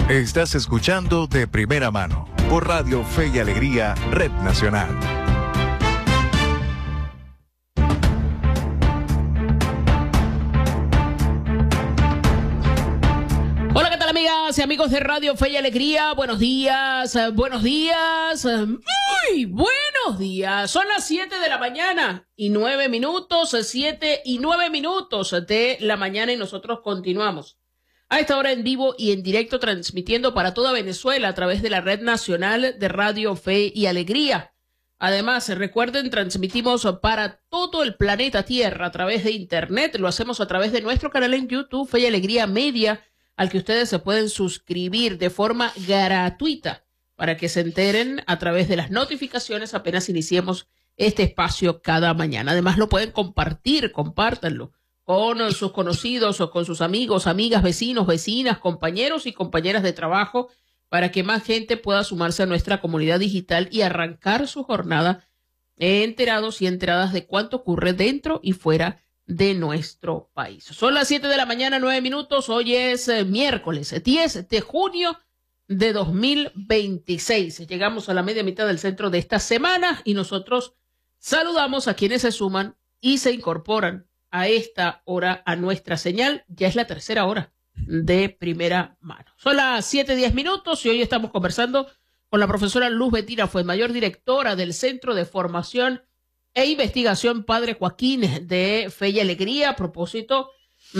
Estás escuchando De Primera Mano por Radio Fe y Alegría, Red Nacional. Hola, ¿qué tal, amigas y amigos de Radio Fe y Alegría? Buenos días, muy buenos días. Son las 7 de la mañana y 9 minutos, 7 y 9 minutos de la mañana, y nosotros continuamos a esta hora en vivo y en directo, transmitiendo para toda Venezuela a través de la Red Nacional de Radio Fe y Alegría. Además, recuerden, transmitimos para todo el planeta Tierra a través de Internet. Lo hacemos a través de nuestro canal en YouTube, Fe y Alegría Media, al que ustedes se pueden suscribir de forma gratuita para que se enteren a través de las notificaciones apenas iniciemos este espacio cada mañana. Además, lo pueden compartir, compártanlo con sus conocidos o con sus amigos, amigas, vecinos, vecinas, compañeros y compañeras de trabajo, para que más gente pueda sumarse a nuestra comunidad digital y arrancar su jornada enterados y enteradas de cuánto ocurre dentro y fuera de nuestro país. Son las 7 de la mañana, 9 minutos. Hoy es miércoles 10 de junio de 2026. Llegamos a la media mitad del centro de esta semana y nosotros saludamos a quienes se suman y se incorporan a esta hora a nuestra señal. Ya es la tercera hora de Primera Mano. Son las 7:10 minutos y hoy estamos conversando con la profesora Luz Betina Fuenmayor, directora del Centro de Formación e Investigación Padre Joaquín de Fe y Alegría, a propósito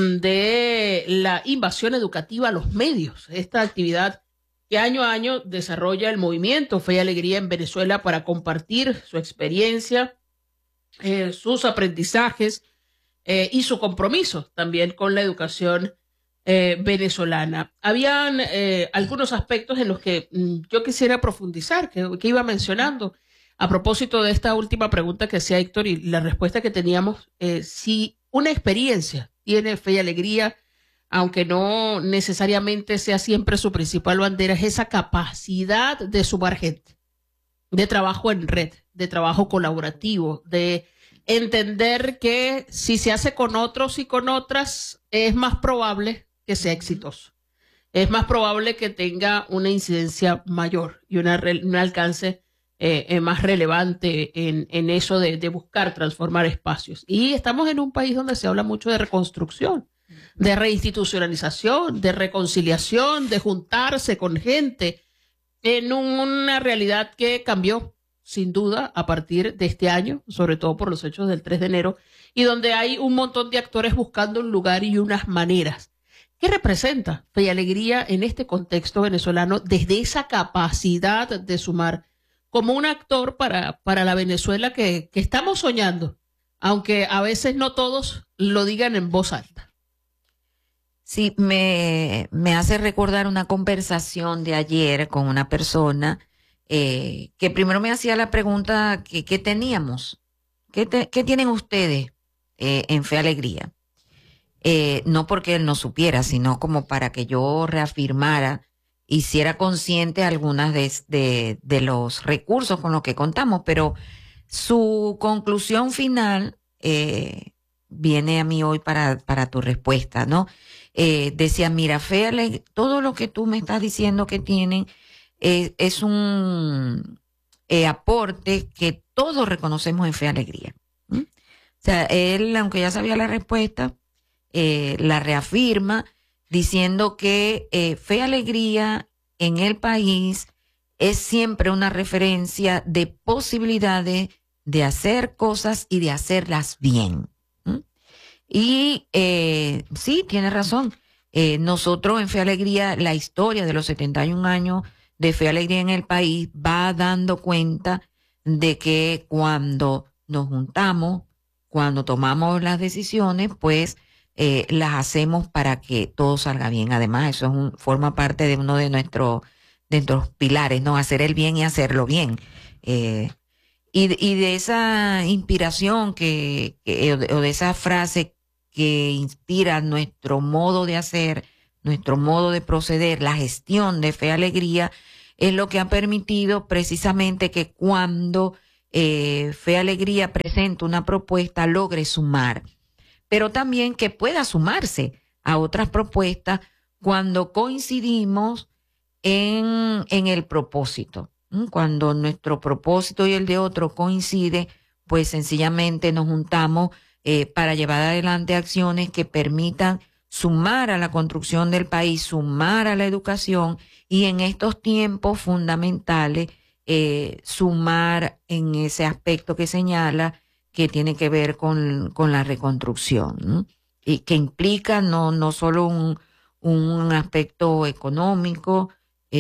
de la invasión educativa a los medios, esta actividad que año a año desarrolla el movimiento Fe y Alegría en Venezuela para compartir su experiencia, sus aprendizajes y su compromiso también con la educación venezolana. Habían algunos aspectos en los que yo quisiera profundizar, que iba mencionando, a propósito de esta última pregunta que hacía Héctor y la respuesta que teníamos, si una experiencia tiene Fe y Alegría, aunque no necesariamente sea siempre su principal bandera, es esa capacidad de sumar gente, de trabajo en red, de trabajo colaborativo, de entender que si se hace con otros y con otras, es más probable que sea exitoso. Es más probable que tenga una incidencia mayor y un alcance más relevante en eso de buscar transformar espacios. Y estamos en un país donde se habla mucho de reconstrucción, de reinstitucionalización, de reconciliación, de juntarse con gente en una realidad que cambió sin duda a partir de este año, sobre todo por los hechos del 3 de enero, y donde hay un montón de actores buscando un lugar y unas maneras. ¿Qué representa Fe y Alegría en este contexto venezolano desde esa capacidad de sumar como un actor para la Venezuela que estamos soñando, aunque a veces no todos lo digan en voz alta? Sí, me hace recordar una conversación de ayer con una persona que primero me hacía la pregunta ¿qué teníamos? ¿Qué tienen ustedes en Fe y Alegría? No porque él no supiera, sino como para que yo reafirmara, hiciera consciente algunas de los recursos con los que contamos, pero su conclusión final viene a mí hoy para tu respuesta, ¿no? Decía, mira, Fe y Alegría, todo lo que tú me estás diciendo que tienen es un aporte que todos reconocemos en Fe y Alegría. O sea, él, aunque ya sabía la respuesta, la reafirma diciendo que Fe y Alegría en el país es siempre una referencia de posibilidades de hacer cosas y de hacerlas bien. Y sí, tiene razón. Nosotros en Fe y Alegría, la historia de los 71 años de Fe y Alegría en el país va dando cuenta de que cuando nos juntamos, cuando tomamos las decisiones, pues las hacemos para que todo salga bien. Además, eso forma parte de uno de nuestros pilares, ¿no? Hacer el bien y hacerlo bien. Y de esa inspiración o de esa frase que inspira nuestro modo de hacer, nuestro modo de proceder, la gestión de Fe y Alegría, es lo que ha permitido precisamente que cuando Fe y Alegría presenta una propuesta logre sumar, pero también que pueda sumarse a otras propuestas cuando coincidimos en el propósito. Cuando nuestro propósito y el de otro coincide, pues sencillamente nos juntamos para llevar adelante acciones que permitan sumar a la construcción del país, sumar a la educación y en estos tiempos fundamentales sumar en ese aspecto que señala que tiene que ver con la reconstrucción, ¿no? Y que implica no solo un aspecto económico,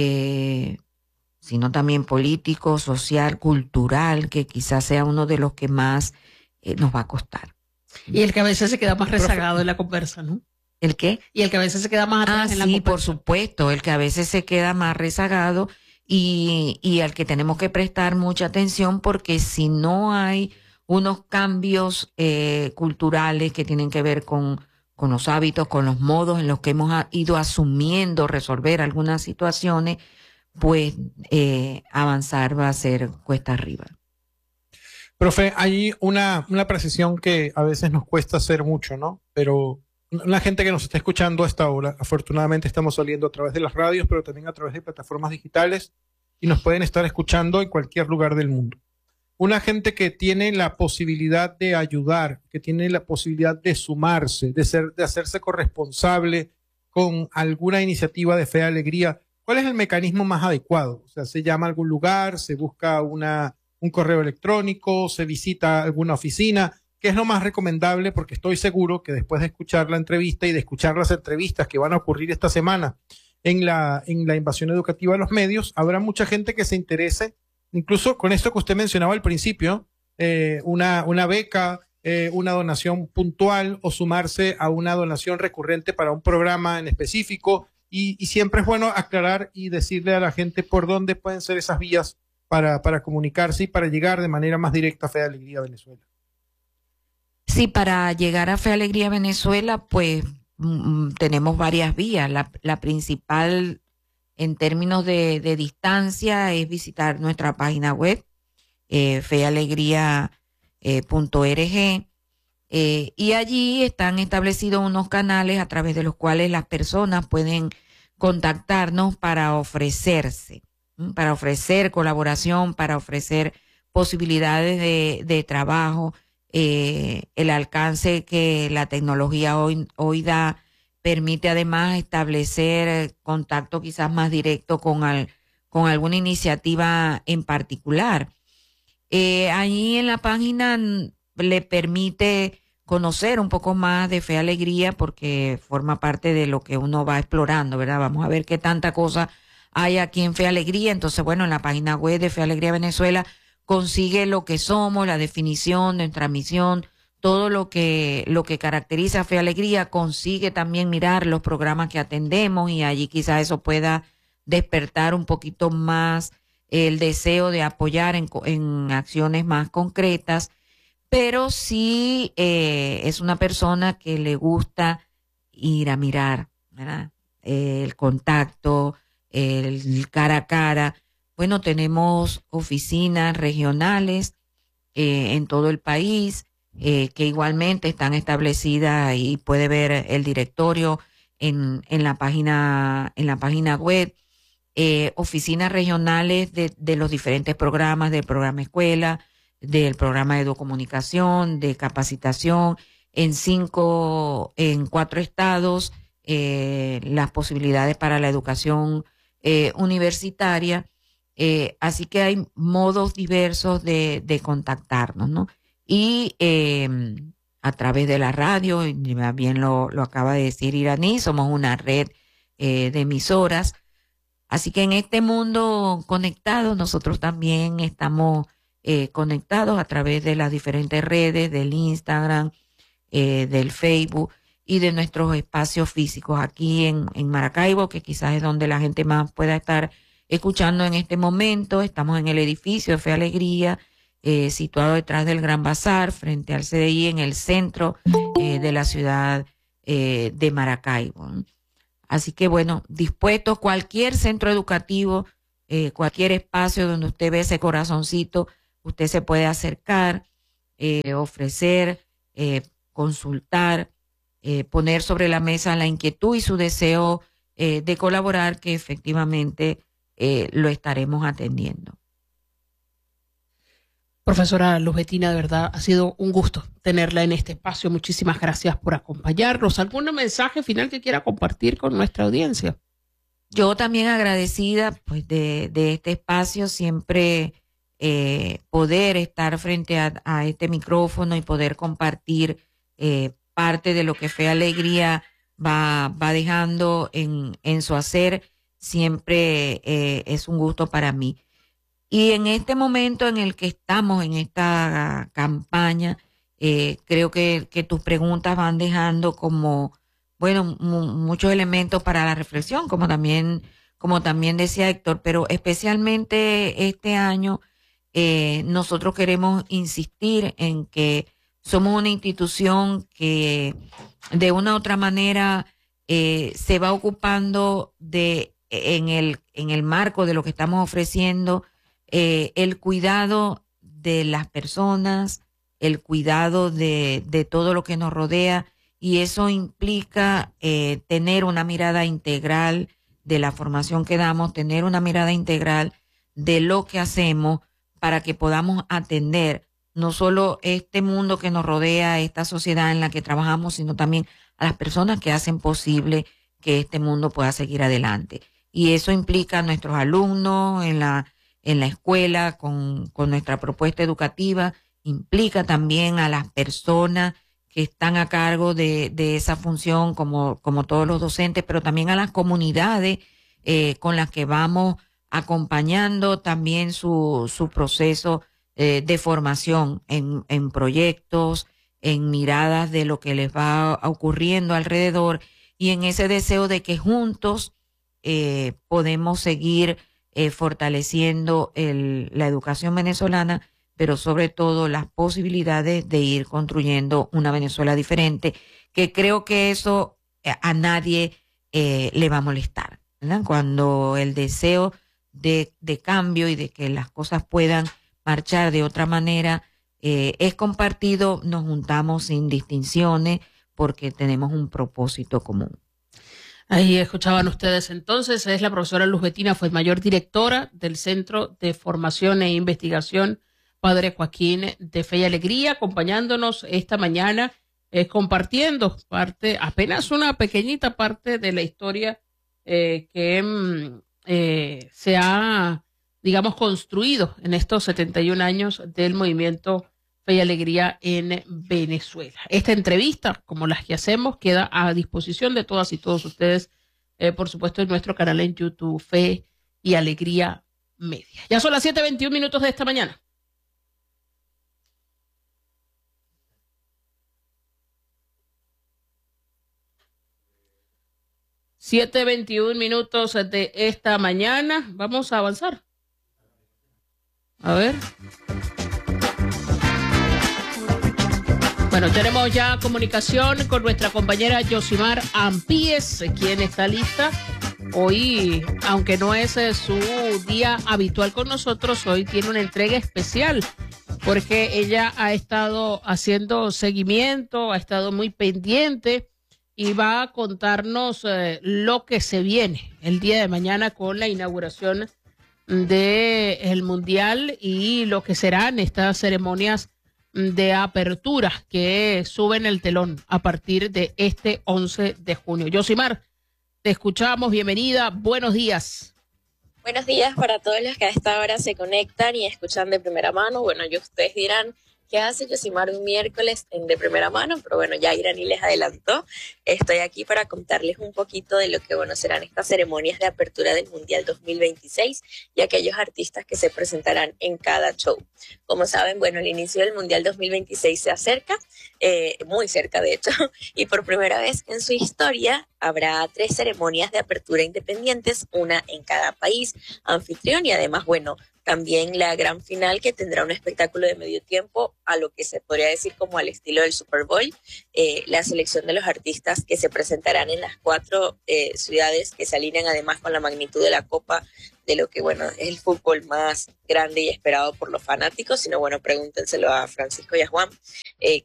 sino también político, social, cultural, que quizás sea uno de los que más nos va a costar. Y el que a veces se queda más rezagado en la conversa, ¿no? ¿El qué? Y el que a veces se queda más atrás en la sí, conversa. por supuesto, el que a veces se queda más rezagado y al que tenemos que prestar mucha atención porque si no hay unos cambios culturales que tienen que ver con los hábitos, con los modos en los que hemos ido asumiendo resolver algunas situaciones, pues avanzar va a ser cuesta arriba. Profe, hay una precisión que a veces nos cuesta hacer mucho, ¿no? Pero la gente que nos está escuchando hasta ahora, afortunadamente estamos saliendo a través de las radios, pero también a través de plataformas digitales y nos pueden estar escuchando en cualquier lugar del mundo. Una gente que tiene la posibilidad de ayudar, que tiene la posibilidad de sumarse, de hacerse corresponsable con alguna iniciativa de Fe y Alegría, ¿cuál es el mecanismo más adecuado? O sea, ¿se llama a algún lugar, se busca un correo electrónico, se visita alguna oficina? ¿Qué es lo más recomendable? Porque estoy seguro que después de escuchar la entrevista y de escuchar las entrevistas que van a ocurrir esta semana en la invasión educativa de los medios, habrá mucha gente que se interese, incluso con esto que usted mencionaba al principio, una beca, una donación puntual o sumarse a una donación recurrente para un programa en específico. Y siempre es bueno aclarar y decirle a la gente por dónde pueden ser esas vías para comunicarse y para llegar de manera más directa a Fe y Alegría Venezuela. Sí, para llegar a Fe y Alegría Venezuela, pues tenemos varias vías. La principal en términos de distancia es visitar nuestra página web, feyalegría.org, y allí están establecidos unos canales a través de los cuales las personas pueden contactarnos para ofrecerse, para ofrecer colaboración, para ofrecer posibilidades de trabajo. El alcance que la tecnología hoy da permite además establecer contacto quizás más directo con alguna iniciativa en particular. Allí en la página le permite conocer un poco más de Fe y Alegría porque forma parte de lo que uno va explorando, ¿verdad? Vamos a ver qué tanta cosa hay aquí en Fe y Alegría. Entonces, bueno, en la página web de Fe y Alegría Venezuela consigue lo que somos, la definición, nuestra misión, todo lo que caracteriza a Fe y Alegría. Consigue también mirar los programas que atendemos y allí quizás eso pueda despertar un poquito más el deseo de apoyar en acciones más concretas. Pero sí es una persona que le gusta ir a mirar, ¿verdad? El contacto, el cara a cara. Bueno, tenemos oficinas regionales en todo el país que igualmente están establecidas y puede ver el directorio en la página web. Oficinas regionales de los diferentes programas, del programa Escuela, del programa de Educomunicación, de capacitación, en 4 estados, las posibilidades para la educación universitaria. Así que hay modos diversos de contactarnos, ¿no? Y a través de la radio, y bien lo acaba de decir Iraní, somos una red de emisoras. Así que en este mundo conectado, nosotros también estamos conectados a través de las diferentes redes, del Instagram, del Facebook y de nuestros espacios físicos aquí en Maracaibo, que quizás es donde la gente más pueda estar escuchando en este momento. Estamos en el edificio de Fe y Alegría, situado detrás del Gran Bazar, frente al CDI, en el centro de la ciudad de Maracaibo. Así que bueno, dispuesto cualquier centro educativo, cualquier espacio donde usted ve ese corazoncito, usted se puede acercar, ofrecer, consultar, poner sobre la mesa la inquietud y su deseo de colaborar, que efectivamente lo estaremos atendiendo. Profesora Luz Betina, de verdad ha sido un gusto tenerla en este espacio. Muchísimas gracias por acompañarnos. ¿Algún mensaje final que quiera compartir con nuestra audiencia? Yo también agradecida pues de este espacio, siempre poder estar frente a este micrófono y poder compartir parte de lo que Fe y Alegría va dejando en su hacer, siempre es un gusto para mí. Y en este momento en el que estamos en esta campaña, creo que tus preguntas van dejando como, bueno, muchos elementos para la reflexión, como también decía Héctor, pero especialmente este año nosotros queremos insistir en que somos una institución que de una u otra manera se va ocupando en el marco de lo que estamos ofreciendo, el cuidado de las personas, el cuidado de todo lo que nos rodea, y eso implica tener una mirada integral de la formación que damos, tener una mirada integral de lo que hacemos para que podamos atender no solo este mundo que nos rodea, esta sociedad en la que trabajamos, sino también a las personas que hacen posible que este mundo pueda seguir adelante. Y eso implica a nuestros alumnos en la escuela con nuestra propuesta educativa, implica también a las personas que están a cargo de esa función, como todos los docentes, pero también a las comunidades con las que vamos acompañando también su proceso de formación en proyectos, en miradas de lo que les va ocurriendo alrededor, y en ese deseo de que juntos podemos seguir fortaleciendo la educación venezolana, pero sobre todo las posibilidades de ir construyendo una Venezuela diferente, que creo que eso a nadie le va a molestar, ¿verdad? Cuando el deseo de cambio y de que las cosas puedan marchar de otra manera es compartido, nos juntamos sin distinciones porque tenemos un propósito común. Ahí escuchaban ustedes entonces, es la profesora Luz Betina, fue mayor directora del Centro de Formación e Investigación Padre Joaquín de Fe y Alegría, acompañándonos esta mañana, compartiendo apenas una pequeñita parte de la historia que se ha, digamos, construido en estos 71 años del movimiento Fe y Alegría en Venezuela. Esta entrevista, como las que hacemos, queda a disposición de todas y todos ustedes, por supuesto, en nuestro canal en YouTube, Fe y Alegría Media. Ya son las 7:21 de esta mañana. Siete 21 minutos de esta mañana. Vamos a avanzar. A ver. Bueno, tenemos ya comunicación con nuestra compañera Yosimar Ampíes, quien está lista. Hoy, aunque no es su día habitual con nosotros, hoy tiene una entrega especial porque ella ha estado haciendo seguimiento, ha estado muy pendiente y va a contarnos lo que se viene el día de mañana con la inauguración del Mundial y lo que serán estas ceremonias de apertura que suben el telón a partir de este 11 de junio. Yosimar, te escuchamos, bienvenida, buenos días. Buenos días para todos los que a esta hora se conectan y escuchan de primera mano. Bueno, ustedes dirán, ¿qué hace Yosimar un miércoles en de primera mano? Pero bueno, ya Irani les adelantó. Estoy aquí para contarles un poquito de lo que serán estas ceremonias de apertura del Mundial 2026 y aquellos artistas que se presentarán en cada show. Como saben, el inicio del Mundial 2026 se acerca, muy cerca de hecho, y por primera vez en su historia habrá 3 ceremonias de apertura independientes, una en cada país anfitrión y además, también la gran final que tendrá un espectáculo de medio tiempo a lo que se podría decir como al estilo del Super Bowl, la selección de los artistas que se presentarán en las 4 ciudades que se alinean además con la magnitud de la Copa, de lo que es el fútbol más grande y esperado por los fanáticos, sino pregúntenselo a Francisco y a Juan, que representan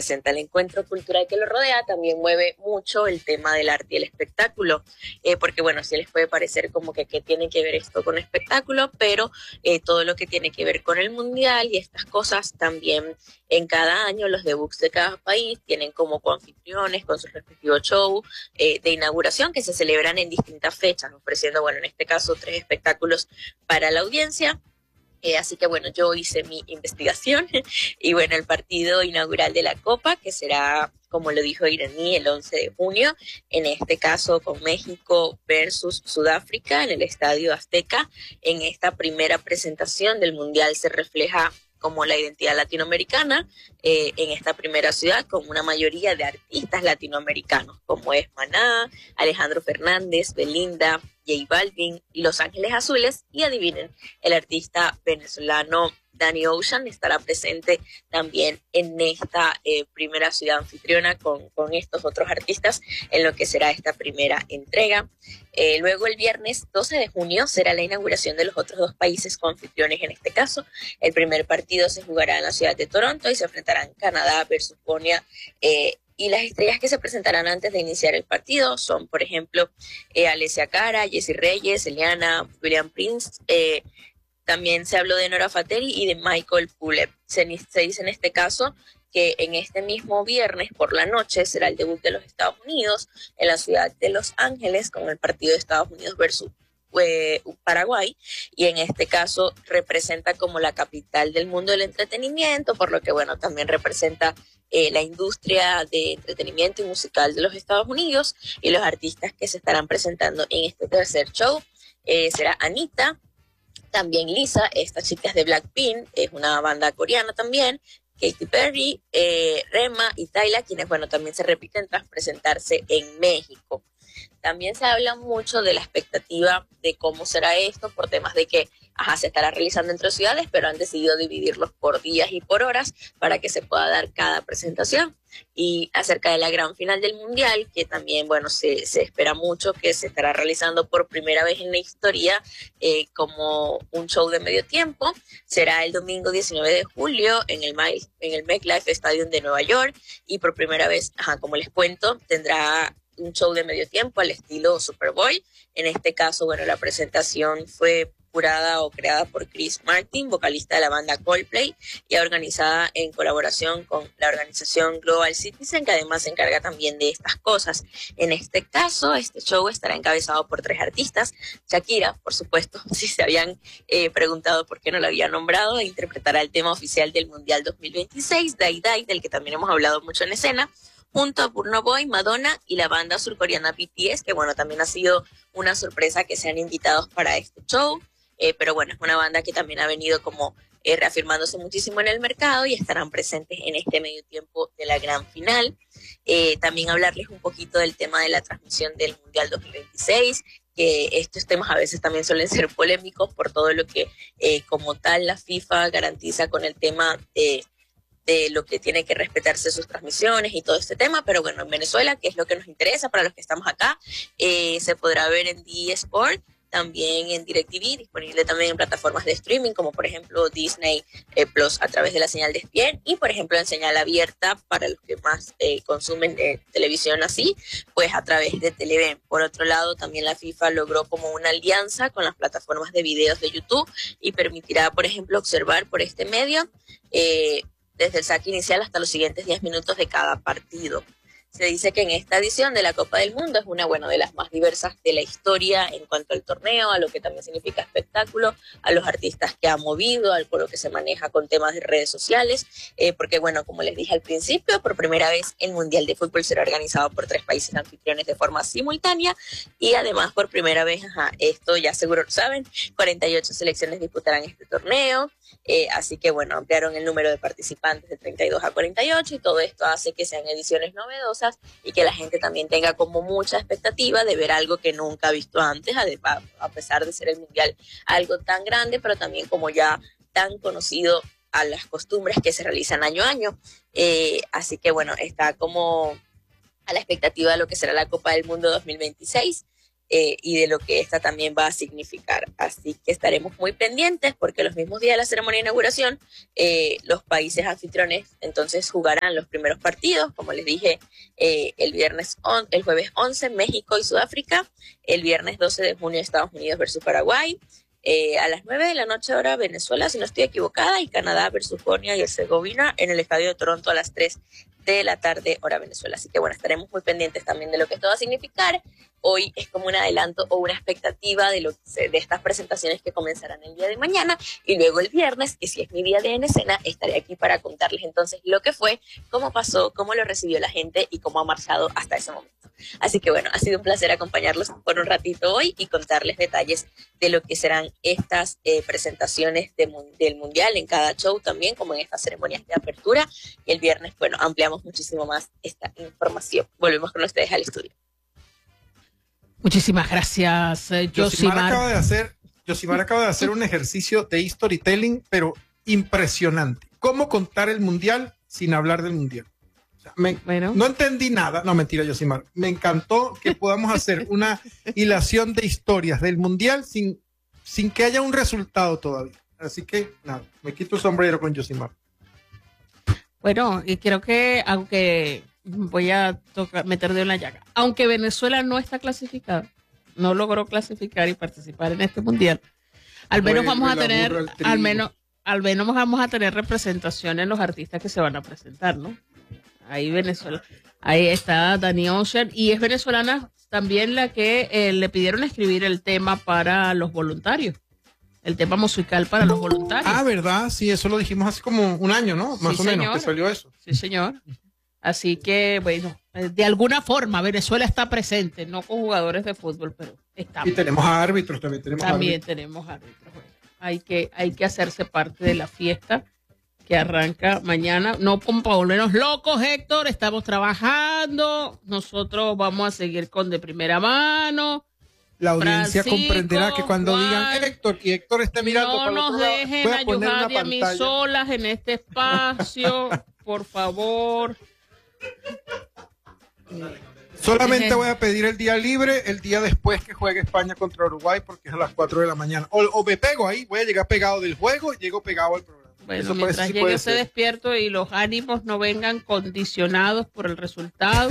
representa el encuentro cultural que lo rodea, también mueve mucho el tema del arte y el espectáculo, porque bueno, sí les puede parecer como que tiene que ver esto con espectáculo, pero todo lo que tiene que ver con el mundial y estas cosas también en cada año los debuts de cada país tienen como coanfitriones con sus respectivos shows de inauguración que se celebran en distintas fechas, ofreciendo, bueno, en este caso 3 espectáculos para la audiencia. Así que bueno, yo hice mi investigación y bueno, el partido inaugural de la Copa, que será, como lo dijo Irani, el 11 de junio, en este caso con México versus Sudáfrica en el Estadio Azteca. En esta primera presentación del Mundial se refleja como la identidad latinoamericana en esta primera ciudad, con una mayoría de artistas latinoamericanos, como es Maná, Alejandro Fernández, Belinda, J Balvin, Los Ángeles Azules, y adivinen, el artista venezolano Danny Ocean estará presente también en esta primera ciudad anfitriona con estos otros artistas en lo que será esta primera entrega. Luego el viernes 12 de junio será la inauguración de los otros 2 países coanfitriones en este caso. El primer partido se jugará en la ciudad de Toronto y se enfrentarán Canadá versus Polonia. Y las estrellas que se presentarán antes de iniciar el partido son, por ejemplo, Alessia Cara, Jessie Reyes, Eliana, William Prince. También se habló de Nora Fateri y de Michael Pulep. Se dice en este caso que en este mismo viernes por la noche será el debut de los Estados Unidos en la ciudad de Los Ángeles con el partido de Estados Unidos versus Paraguay, y en este caso representa como la capital del mundo del entretenimiento, por lo que bueno, también representa la industria de entretenimiento y musical de los Estados Unidos, y los artistas que se estarán presentando en este tercer show será Anita, también Lisa, esta chica es de Blackpink, es una banda coreana también, Katy Perry, Rema y Tyla, quienes bueno también se repiten tras presentarse en México. También se habla mucho de la expectativa de cómo será esto por temas de que se estará realizando entre ciudades, pero han decidido dividirlos por días y por horas para que se pueda dar cada presentación. Y acerca de la gran final del Mundial, que también, bueno, se espera mucho, que se estará realizando por primera vez en la historia como un show de medio tiempo. Será el domingo 19 de julio en el MetLife Stadium de Nueva York, y por primera vez, como les cuento, tendrá un show de medio tiempo al estilo Super Bowl. En este caso, bueno, la presentación fue curada o creada por Chris Martin, vocalista de la banda Coldplay, y organizada en colaboración con la organización Global Citizen, que además se encarga también de estas cosas. En este caso, este show estará encabezado por 3 artistas. Shakira, por supuesto, si se habían preguntado por qué no la había nombrado, interpretará el tema oficial del Mundial 2026, Die Die, del que también hemos hablado mucho en escena, junto a Burna Boy, Madonna y la banda surcoreana BTS, que bueno, también ha sido una sorpresa que sean invitados para este show. Pero bueno, es una banda que también ha venido como reafirmándose muchísimo en el mercado y estarán presentes en este medio tiempo de la gran final. También hablarles un poquito del tema de la transmisión del Mundial 2026, que estos temas a veces también suelen ser polémicos por todo lo que como tal la FIFA garantiza con el tema de lo que tiene que respetarse sus transmisiones y todo este tema. Pero bueno, en Venezuela, que es lo que nos interesa para los que estamos acá, se podrá ver en D Sport, también en DirecTV, disponible también en plataformas de streaming como por ejemplo Disney Plus a través de la señal de ESPN, y por ejemplo en señal abierta para los que más consumen televisión así, pues a través de Televen. Por otro lado, también la FIFA logró como una alianza con las plataformas de videos de YouTube y permitirá por ejemplo observar por este medio desde el saque inicial hasta los siguientes 10 minutos de cada partido. Se dice que en esta edición de la Copa del Mundo es una, bueno, de las más diversas de la historia en cuanto al torneo, a lo que también significa espectáculo, a los artistas que ha movido, al por lo que se maneja con temas de redes sociales, porque bueno, como les dije al principio, por primera vez el Mundial de Fútbol será organizado por 3 países anfitriones de forma simultánea, y además por primera vez, esto ya seguro lo saben, 48 selecciones disputarán este torneo. Así que bueno, ampliaron el número de participantes de 32 a 48, y todo esto hace que sean ediciones novedosas y que la gente también tenga como mucha expectativa de ver algo que nunca ha visto antes, a pesar de ser el Mundial algo tan grande, pero también como ya tan conocido a las costumbres que se realizan año a año. Así que bueno, está como a la expectativa de lo que será la Copa del Mundo 2026. y de lo que esta también va a significar. Así que estaremos muy pendientes porque los mismos días de la ceremonia de inauguración, los países anfitriones entonces jugarán los primeros partidos, como les dije, el jueves 11 México y Sudáfrica, el viernes 12 de junio Estados Unidos versus Paraguay, a las 9 de la noche hora Venezuela, si no estoy equivocada, y Canadá versus Bosnia y Herzegovina en el Estadio de Toronto a las 3 de la tarde hora Venezuela. Así que bueno, estaremos muy pendientes también de lo que esto va a significar. Hoy es como un adelanto o una expectativa de estas presentaciones que comenzarán el día de mañana, y luego el viernes, que si es mi día de en escena, estaré aquí para contarles entonces lo que fue, cómo pasó, cómo lo recibió la gente y cómo ha marchado hasta ese momento. Así que bueno, ha sido un placer acompañarlos por un ratito hoy y contarles detalles de lo que serán estas presentaciones del Mundial en cada show también, como en estas ceremonias de apertura. Y el viernes, bueno, ampliamos muchísimo más esta información. Volvemos con ustedes al estudio. Muchísimas gracias, Yosimar. Yosimar acaba de hacer un ejercicio de storytelling, pero impresionante. ¿Cómo contar el Mundial sin hablar del Mundial? O sea, no entendí nada. No, mentira, Yosimar. Me encantó que podamos hacer una hilación de historias del Mundial sin que haya un resultado todavía. Así que, nada, me quito el sombrero con Yosimar. Bueno, y creo que, aunque voy a meter de una llaga, aunque Venezuela no está clasificada, no logró clasificar y participar en este mundial, al menos vamos a tener, al menos vamos a tener representación en los artistas que se van a presentar, ¿no? Ahí Venezuela, ahí está Dani Ocean, y es venezolana también la que le pidieron escribir el tema para los voluntarios. El tema musical para los voluntarios. Ah, ¿verdad? Sí, eso lo dijimos hace como un año, ¿no? Más o menos, que salió eso. Sí, señor. Así que, bueno, de alguna forma Venezuela está presente, no con jugadores de fútbol, pero estamos. Y tenemos árbitros, también tenemos árbitros. Bueno, hay que hacerse parte de la fiesta que arranca mañana. No para volvernos locos, Héctor, estamos trabajando. Nosotros vamos a seguir con De Primera Mano. La audiencia comprenderá que cuando Juan, digan Héctor, y Héctor está mirando no nos dejen a Yuhad y a mí solas en este espacio, por favor. Solamente voy a pedir el día libre el día después que juegue España contra Uruguay, porque es a las 4 de la mañana. O me pego ahí, voy a llegar pegado del juego y llego pegado al programa. Bueno, eso mientras llegue ese despierto y los ánimos no vengan condicionados por el resultado,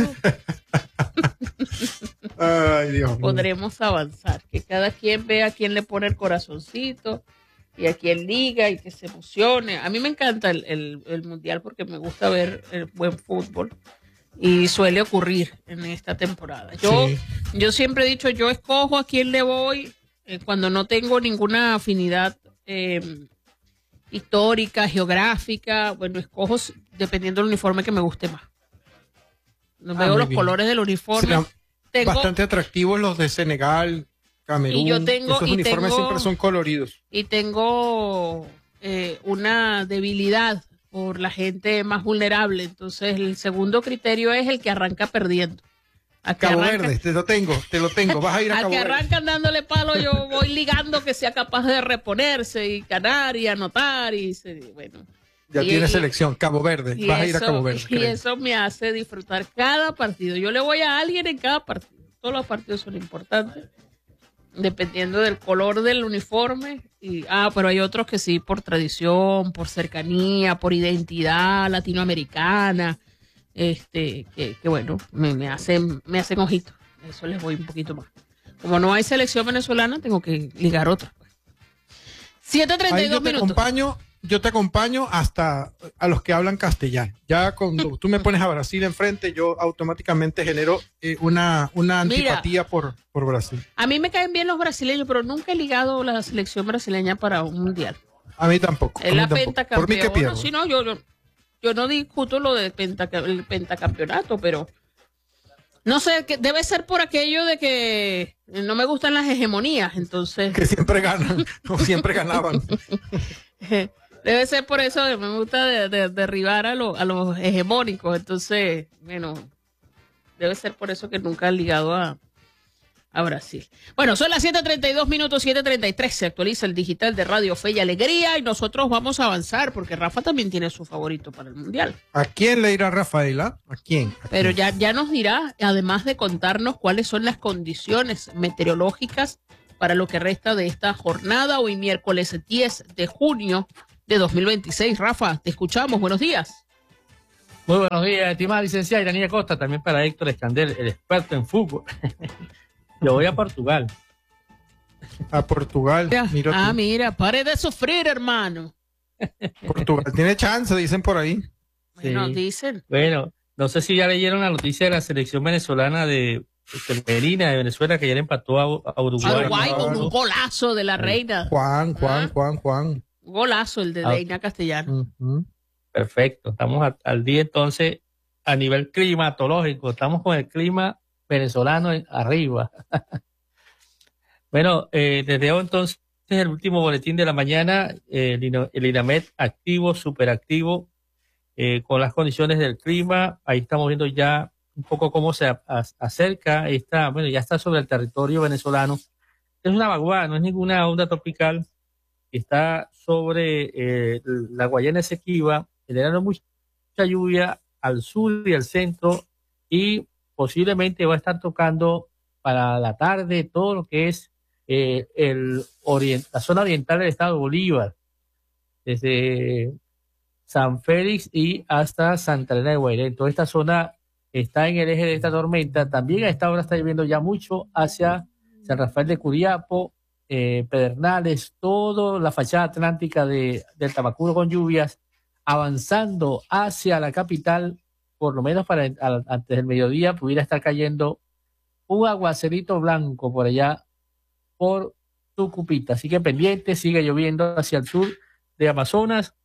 ay, Dios mío, podremos avanzar. Que cada quien vea a quién le pone el corazoncito y a quién liga y que se emocione. A mí me encanta el mundial porque me gusta ver el buen fútbol y suele ocurrir en esta temporada. Yo siempre he dicho, yo escojo a quién le voy cuando no tengo ninguna afinidad histórica, geográfica. Bueno, escojo dependiendo del uniforme que me guste más. No veo los colores del uniforme. Bastante atractivos los de Senegal, Camerún. Y esos uniformes siempre son coloridos. Y tengo una debilidad por la gente más vulnerable. Entonces, el segundo criterio es el que arranca perdiendo. Cabo Verde, te lo tengo. Vas a ir a Cabo Verde. Que arrancan dándole palo, yo voy ligando que sea capaz de reponerse y ganar y anotar. Bueno. Ya tiene selección, Cabo Verde. Vas a ir a Cabo Verde. Y eso me hace disfrutar cada partido. Yo le voy a alguien en cada partido. Todos los partidos son importantes, dependiendo del color del uniforme. Pero hay otros que sí, por tradición, por cercanía, por identidad latinoamericana. Que bueno, me hacen ojitos. Eso les voy un poquito más. Como no hay selección venezolana, tengo que ligar otra. 7:32 minutos. Yo te acompaño hasta a los que hablan castellano. Ya cuando tú me pones a Brasil enfrente, yo automáticamente genero una antipatía por Brasil. A mí me caen bien los brasileños, pero nunca he ligado la selección brasileña para un mundial. A mí tampoco. Es la pentacampeona. Por mí que pierdo. Si no, yo no discuto lo del el pentacampeonato, pero no sé, que debe ser por aquello de que no me gustan las hegemonías, entonces. Que siempre ganan, o siempre ganaban. Debe ser por eso que me gusta derribar a los hegemónicos. Entonces, bueno, debe ser por eso que nunca he ligado a a Brasil. Bueno, son las 7:32 minutos, 7:33. Se actualiza el digital de Radio Fe y Alegría y nosotros vamos a avanzar porque Rafa también tiene su favorito para el Mundial. ¿A quién le irá Rafaela? ¿A quién? Pero ya nos dirá, además de contarnos cuáles son las condiciones meteorológicas para lo que resta de esta jornada, hoy miércoles 10 de junio de 2026. Rafa, te escuchamos. Buenos días. Muy buenos días, estimada licenciada Iranía Costa, también para Héctor Escandel, el experto en fútbol. Yo voy a Portugal. A Portugal. Mira, pare de sufrir, hermano. Portugal tiene chance, dicen por ahí. Bueno, Sí. dicen. Bueno, no sé si ya leyeron la noticia de la selección venezolana de Medina de Venezuela, que ayer empató a Uruguay. Uruguay con un golazo de la reina. Juan. Un golazo el de Reina Castellano. Ujú. Perfecto, estamos al día entonces a nivel climatológico, estamos con el clima venezolano arriba. Bueno, desde hoy entonces el último boletín de la mañana, el INAMED activo, superactivo, con las condiciones del clima. Ahí estamos viendo ya un poco cómo se acerca bueno, ya está sobre el territorio venezolano. Es una vaguada, no es ninguna onda tropical. Está sobre la Guayana Esequiba, generando mucha lluvia al sur y al centro, y posiblemente va a estar tocando para la tarde todo lo que es la zona oriental del estado de Bolívar, desde San Félix y hasta Santa Elena de Guairén. Toda esta zona está en el eje de esta tormenta. También a esta hora está lloviendo ya mucho hacia San Rafael de Curiapo, Pedernales, toda la fachada atlántica del Tamacuro con lluvias, avanzando hacia la capital, por lo menos antes del mediodía pudiera estar cayendo un aguacerito blanco por allá, por Tucupita. Así que pendiente, sigue lloviendo hacia el sur de Amazonas,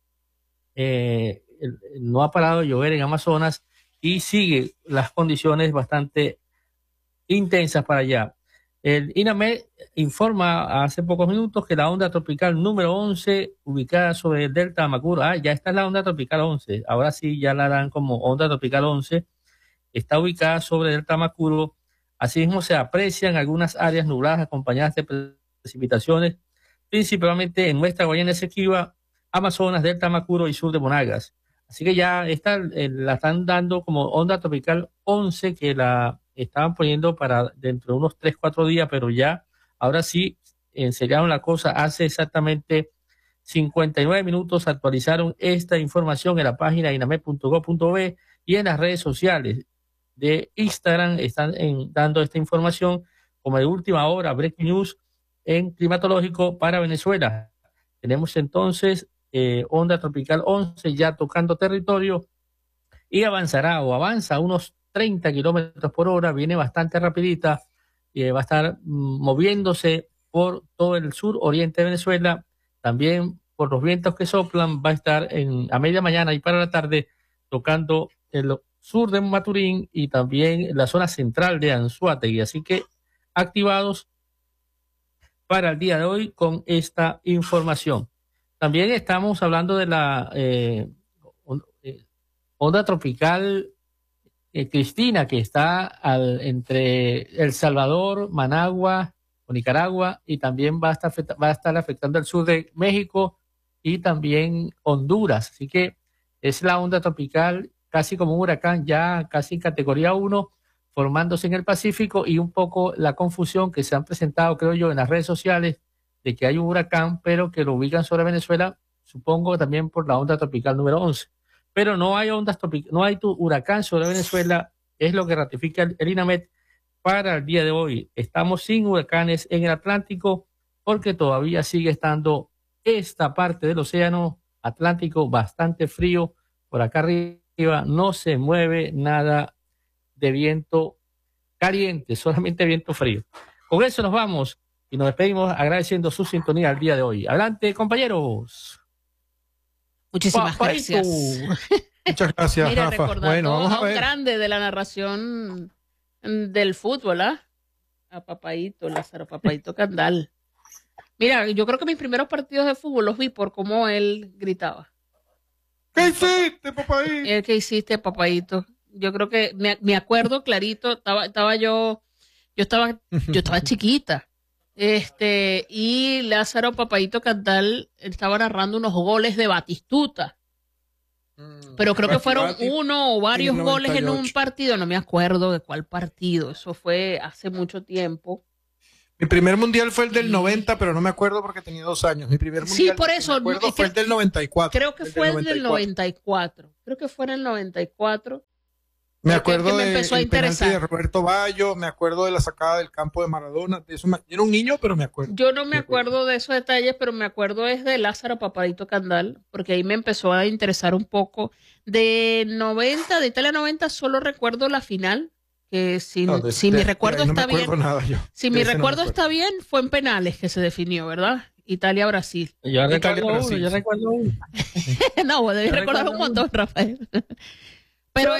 no ha parado de llover en Amazonas y sigue las condiciones bastante intensas para allá. El INAMED informa hace pocos minutos que la onda tropical número 11, ubicada sobre el delta Amacuro, ya está la onda tropical 11, ahora sí ya la dan como onda tropical 11, está ubicada sobre el delta Amacuro. Asimismo se aprecian algunas áreas nubladas acompañadas de precipitaciones, principalmente en nuestra Guayana Esequiba, Amazonas, delta Amacuro y sur de Monagas. Así que ya la están dando como onda tropical 11, que la estaban poniendo para dentro de unos 3-4 días, pero ya, ahora sí, enseñaron la cosa hace exactamente 59 minutos, actualizaron esta información en la página inamed.gov.be y en las redes sociales de Instagram están dando esta información como de última hora, breaking news en climatológico para Venezuela. Tenemos entonces onda tropical 11 ya tocando territorio y avanzará o avanza a unos 30 kilómetros por hora, viene bastante rapidita y va a estar moviéndose por todo el sur oriente de Venezuela, también por los vientos que soplan, va a estar a media mañana y para la tarde tocando el sur de Maturín y también la zona central de Anzoátegui, así que activados para el día de hoy con esta información. También estamos hablando de la onda tropical Cristina, que está entre El Salvador, Managua o Nicaragua, y también va a estar afectando el sur de México y también Honduras. Así que es la onda tropical casi como un huracán, ya casi en categoría 1, formándose en el Pacífico, y un poco la confusión que se han presentado, creo yo, en las redes sociales de que hay un huracán, pero que lo ubican sobre Venezuela, supongo también por la onda tropical número 11. Pero no hay ondas tropicales, no hay huracán sobre Venezuela, es lo que ratifica el INAMED para el día de hoy. Estamos sin huracanes en el Atlántico porque todavía sigue estando esta parte del océano Atlántico bastante frío. Por acá arriba no se mueve nada de viento caliente, solamente viento frío. Con eso nos vamos y nos despedimos agradeciendo su sintonía el día de hoy. Adelante, compañeros. Muchísimas gracias. Muchas gracias, Mira, Rafa. recordando Bueno, vamos a un ver. grande de la narración del fútbol, a Papaito, Lázaro Papaito Candal. Mira, yo creo que mis primeros partidos de fútbol los vi por cómo él gritaba. ¿Qué hiciste, papaí? ¿Qué hiciste, Papaito? Yo creo que me acuerdo clarito, estaba yo Yo estaba chiquita. Y Lázaro Papaíto Candal estaba narrando unos goles de Batistuta. Pero creo que fueron uno o varios goles en un partido, no me acuerdo de cuál partido, eso fue hace mucho tiempo. Mi primer mundial fue el del 90, pero no me acuerdo porque tenía 2 años. Mi primer mundial, sí, por eso, me acuerdo, fue el del 94. Creo que fue el del 94. Creo que fue en el 94. Me acuerdo me empezó a interesar. De Roberto Bayo, me acuerdo de la sacada del campo de Maradona. De eso yo era un niño, pero me acuerdo. Yo no me acuerdo de esos detalles, pero me acuerdo es de Lázaro Papaíto Candal, porque ahí me empezó a interesar un poco. De Italia 90, solo recuerdo la final, que si mi recuerdo está bien, si mi recuerdo está bien, fue en penales que se definió, ¿verdad? Italia-Brasil. Yo recuerdo uno. No, vos debes recordar un montón, Rafael. Pero,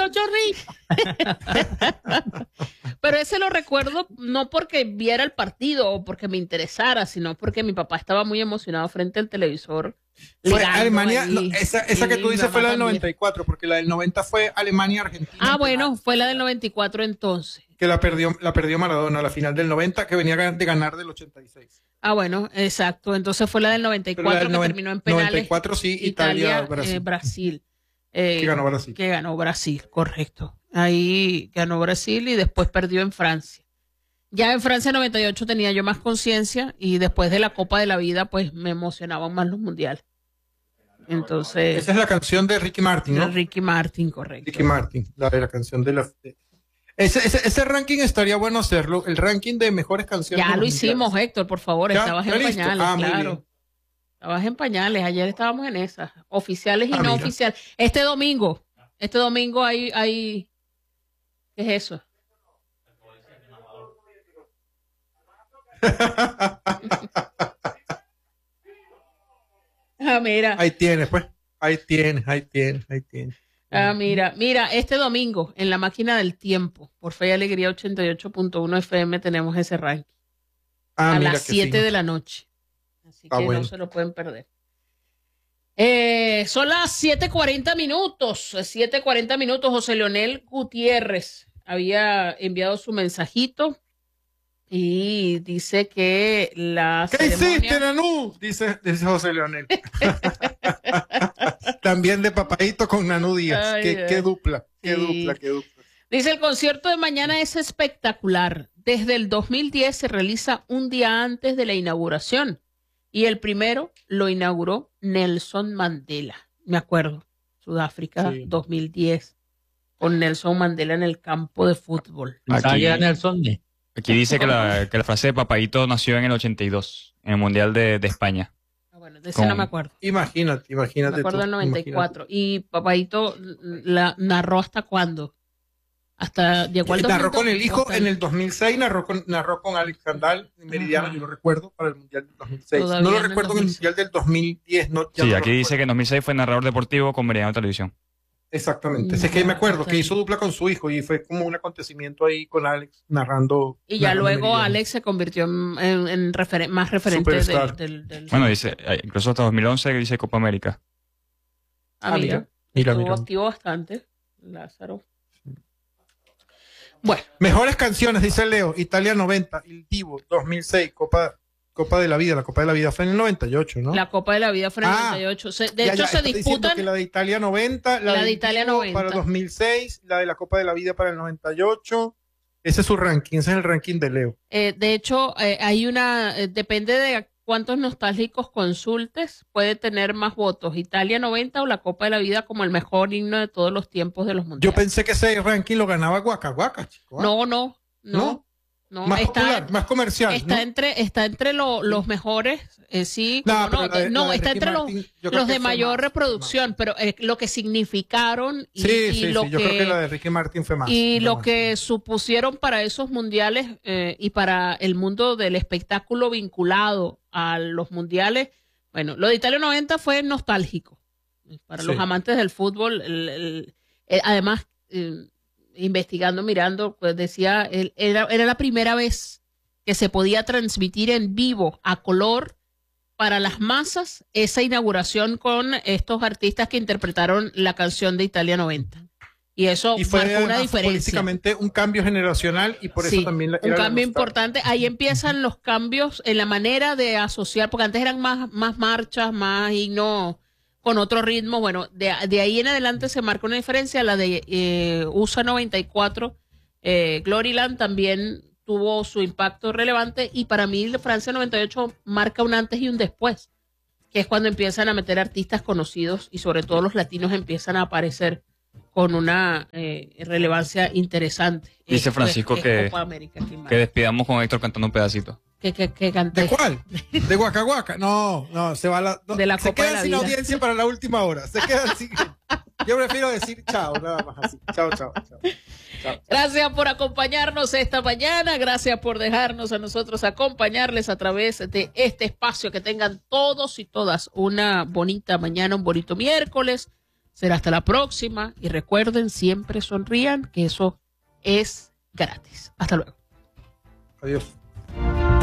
pero ese lo recuerdo no porque viera el partido o porque me interesara, sino porque mi papá estaba muy emocionado frente al televisor. Fue Alemania, esa que tú dices fue la del 94, porque la del 90 fue Alemania-Argentina. Ah, bueno, fue la del 94 entonces. Que la perdió Maradona, la final del 90, que venía de ganar del 86. Ah, bueno, exacto. Entonces fue la del 94 que terminó en penales. 94 sí, Italia-Brasil. Que ganó Brasil. Que ganó Brasil, correcto. Ahí ganó Brasil y después perdió en Francia. Ya en Francia 98 tenía yo más conciencia y después de la Copa de la Vida pues me emocionaban más los mundiales. Entonces... Esa es la canción de Ricky Martin, ¿no? Ricky Martin, correcto. Ricky Martin, la canción de la... Ese ranking estaría bueno hacerlo, el ranking de mejores canciones. Ya lo hicimos, Héctor, por favor, estabas en listo? pañales, claro. Estabas en pañales, ayer estábamos en esas, oficiales y no oficiales. Este domingo hay... ¿Qué es eso? Mira. Ahí tienes, pues. Ahí tienes. Mira, este domingo en la máquina del tiempo, por Fe y Alegría 88.1 FM tenemos ese ranking. A las 7 de la noche. Así que no se lo pueden perder. Son las 7:40 minutos. 7:40 minutos. José Leonel Gutiérrez había enviado su mensajito y dice que la ¿Qué hiciste, Nanú? Dice José Leonel. También de Papaíto con Nanú Díaz. Qué dupla. Dice, el concierto de mañana es espectacular. Desde el 2010 se realiza un día antes de la inauguración. Y el primero lo inauguró Nelson Mandela. Me acuerdo. Sudáfrica, 2010. Con Nelson Mandela en el campo de fútbol. Aquí dice que la frase de Papaíto nació en el 82, en el Mundial de España. Bueno, de ese no me acuerdo. Imagínate. Me acuerdo del 94. Imagínate. Y Papaíto la narró ¿hasta cuándo? Hasta llegó al 2002. Narró con el hijo en el 2006, narró con Alex Candal en Meridiano, yo lo recuerdo, para el Mundial del 2006. Todavía no lo recuerdo en el Mundial del 2010. Sí, aquí dice que en 2006 fue narrador deportivo con Meridiano Televisión. Exactamente, es que me acuerdo que hizo dupla con su hijo y fue como un acontecimiento ahí con Alex narrando. Y ya luego Alex se convirtió en más referente del... Bueno, dice, incluso hasta 2011 dice Copa América. Mira. Estuvo activo bastante, Lázaro. Bueno. Mejores canciones, dice Leo. Italia 90, Il Divo 2006, Copa de la Vida. La Copa de la Vida fue en el 98, ¿no? La Copa de la Vida fue en el 98. De hecho, se disputan. Que la de Italia 90, la de Italia 90 para 2006, la de la Copa de la Vida para el 98. Ese es su ranking, ese es el ranking de Leo. De hecho, hay depende de cuántos nostálgicos consultes, puede tener más votos. Italia 90 o la Copa de la Vida como el mejor himno de todos los tiempos de los mundiales. Yo pensé que ese ranking lo ganaba Waka Waka, chico. No. Más popular, más comercial. Está entre los mejores, sí. Está entre los de mayor reproducción, pero lo que significaron yo creo que la de Ricky Martin fue más. Y lo que supusieron para esos mundiales y para el mundo del espectáculo vinculado a los mundiales. Bueno, lo de Italia 90 fue nostálgico para los amantes del fútbol. Además, investigando, mirando, pues decía, era la primera vez que se podía transmitir en vivo, a color, para las masas, esa inauguración con estos artistas que interpretaron la canción de Italia 90. Y eso Y fue marcó una además, diferencia. políticamente un cambio generacional y por eso Sí, también un cambio importante. Ahí empiezan los cambios en la manera de asociar, porque antes eran más marchas, más himnos con otro ritmo. Bueno, de ahí en adelante se marca una diferencia. La de USA 94, Gloryland también tuvo su impacto relevante, y para mí Francia 98 marca un antes y un después, que es cuando empiezan a meter artistas conocidos y sobre todo los latinos empiezan a aparecer con una relevancia interesante. Dice Francisco que despidamos con Héctor cantando un pedacito. Que canté. ¿De cuál? ¿De Waka Waka? No, se va de la se Copa de quedan la sin Vida. audiencia para la última hora. Se quedan sin. Yo prefiero decir chao, nada más así. Chao. Gracias por acompañarnos esta mañana. Gracias por dejarnos a nosotros acompañarles a través de este espacio. Que tengan todos y todas una bonita mañana, un bonito miércoles. Será hasta la próxima. Y recuerden, siempre sonrían, que eso es gratis. Hasta luego. Adiós.